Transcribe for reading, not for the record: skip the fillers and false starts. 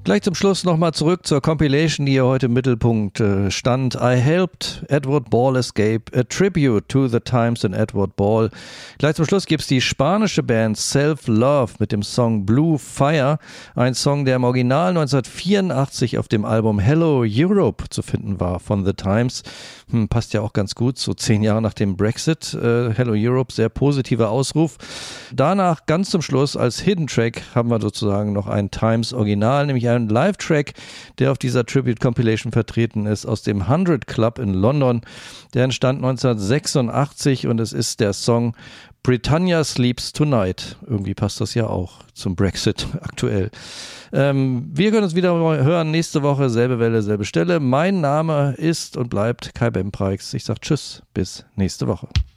Gleich zum Schluss nochmal zurück zur Compilation, die hier heute im Mittelpunkt stand. I Helped Edward Ball Escape, a Tribute to the Times and Edward Ball. Gleich zum Schluss gibt es die spanische Band Self Love mit dem Song Blue Fire. Ein Song, der im Original 1984 auf dem Album Hello Europe zu finden war von The Times. Passt ja auch ganz gut, so 10 Jahre nach dem Brexit. Hello Europe, sehr positiver Ausruf. Danach ganz zum Schluss als Hidden Track haben wir sozusagen noch ein Times Original, nämlich einen Live-Track, der auf dieser Tribute Compilation vertreten ist, aus dem 100 Club in London. Der entstand 1986 und es ist der Song Britannia Sleeps Tonight. Irgendwie passt das ja auch zum Brexit aktuell. Wir können uns wieder hören nächste Woche, selbe Welle, selbe Stelle. Mein Name ist und bleibt Kai Bempreix. Ich sage Tschüss, bis nächste Woche.